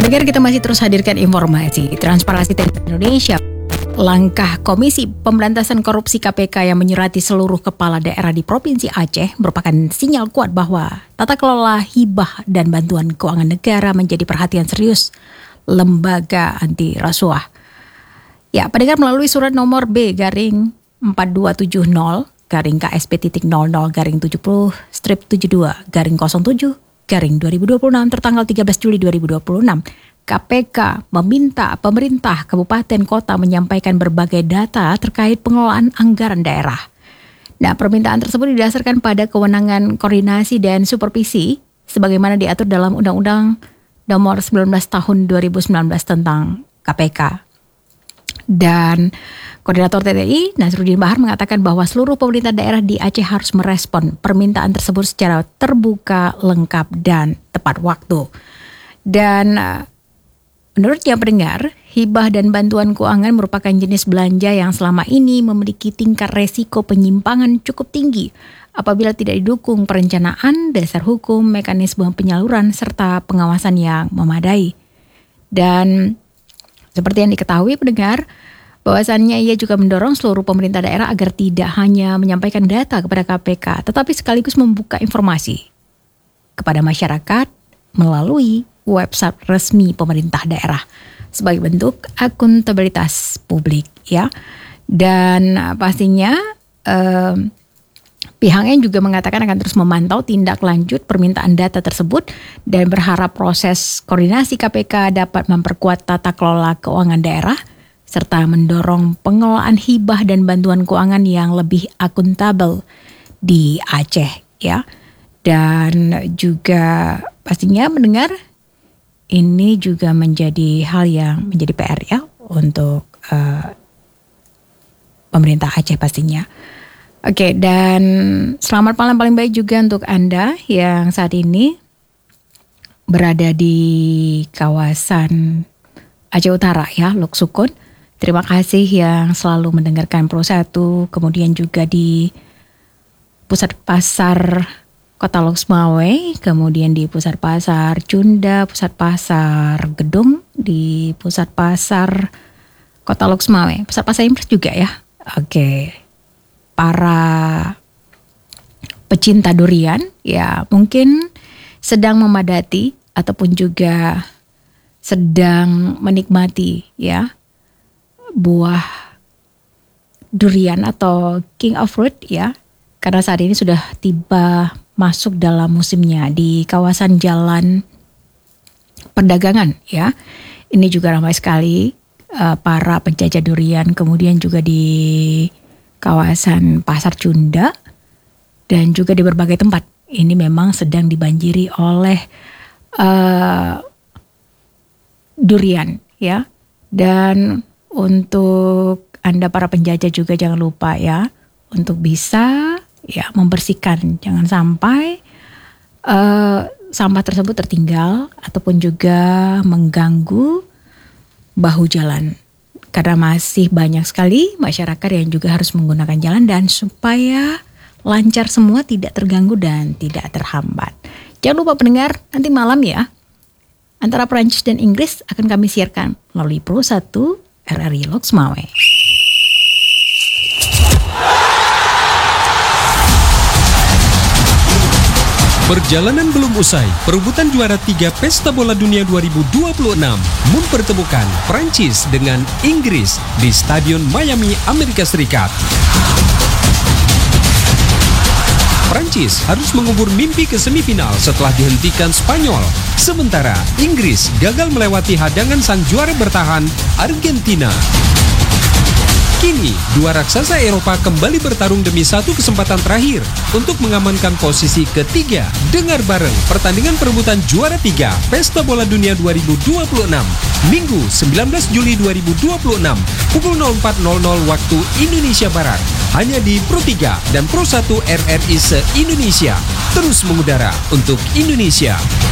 Pendengar, kita masih terus hadirkan informasi Transparansi Indonesia. Langkah Komisi Pemberantasan Korupsi KPK yang menyurati seluruh kepala daerah di Provinsi Aceh merupakan sinyal kuat bahwa tata kelola hibah dan bantuan keuangan negara menjadi perhatian serius lembaga anti rasuah. Ya, pendengar, melalui surat nomor B/4270/70/72/07/2026 tertanggal 13 Juli 2026, KPK meminta pemerintah kabupaten kota menyampaikan berbagai data terkait pengelolaan anggaran daerah. Nah, permintaan tersebut didasarkan pada kewenangan koordinasi dan supervisi sebagaimana diatur dalam Undang-Undang Nomor 19 Tahun 2019 tentang KPK. Dan Koordinator TTI Nasruddin Bahar mengatakan bahwa seluruh pemerintah daerah di Aceh harus merespon permintaan tersebut secara terbuka, lengkap, dan tepat waktu. Dan menurutnya, pendengar, hibah dan bantuan keuangan merupakan jenis belanja yang selama ini memiliki tingkat resiko penyimpangan cukup tinggi apabila tidak didukung perencanaan, dasar hukum, mekanisme penyaluran, serta pengawasan yang memadai. Dan seperti yang diketahui, pendengar, bahwasannya ia juga mendorong seluruh pemerintah daerah agar tidak hanya menyampaikan data kepada KPK, tetapi sekaligus membuka informasi kepada masyarakat melalui website resmi pemerintah daerah sebagai bentuk akuntabilitas publik, ya. Dan pastinya pihaknya juga mengatakan akan terus memantau tindak lanjut permintaan data tersebut dan berharap proses koordinasi KPK dapat memperkuat tata kelola keuangan daerah serta mendorong pengelolaan hibah dan bantuan keuangan yang lebih akuntabel di Aceh, ya. Dan juga pastinya, mendengar, ini juga menjadi hal yang menjadi PR, ya, untuk pemerintah Aceh pastinya. Oke, dan selamat malam paling baik juga untuk Anda yang saat ini berada di kawasan Aceh Utara, ya, Lok Sukun. Terima kasih yang selalu mendengarkan Pro 1, kemudian juga di pusat pasar Kota Lok Sumawe, kemudian di pusat pasar Cunda, pusat pasar Gedung, di pusat pasar Kota Lok Sumawe, pusat pasar Impres juga, ya. Oke. Para pecinta durian, ya, mungkin sedang memadati ataupun juga sedang menikmati, ya, buah durian atau king of fruit, ya, karena saat ini sudah tiba masuk dalam musimnya di kawasan Jalan Perdagangan, ya. Ini juga ramai sekali para penjajah durian, kemudian juga di kawasan Pasar Cunda dan juga di berbagai tempat. Ini memang sedang dibanjiri oleh durian, ya. Dan untuk Anda para penjajah juga jangan lupa, ya, untuk bisa, ya, membersihkan. Jangan sampai sampah tersebut tertinggal ataupun juga mengganggu bahu jalan. Karena masih banyak sekali masyarakat yang juga harus menggunakan jalan, dan supaya lancar semua, tidak terganggu dan tidak terhambat. Jangan lupa, pendengar, nanti malam, ya, antara Perancis dan Inggris akan kami siarkan melalui Pro 1 RRI Lok Sumawe. Perjalanan belum usai, perebutan juara 3 Pesta Bola Dunia 2026 mempertemukan Prancis dengan Inggris di Stadion Miami, Amerika Serikat. Prancis harus mengubur mimpi ke semifinal setelah dihentikan Spanyol. Sementara Inggris gagal melewati hadangan sang juara bertahan, Argentina. Kini, dua raksasa Eropa kembali bertarung demi satu kesempatan terakhir untuk mengamankan posisi ketiga. Dengar bareng pertandingan perebutan juara 3 Pesta Bola Dunia 2026, Minggu 19 Juli 2026, pukul 04.00 waktu Indonesia Barat. Hanya di Pro 3 dan Pro 1 RRI se-Indonesia. Terus mengudara untuk Indonesia.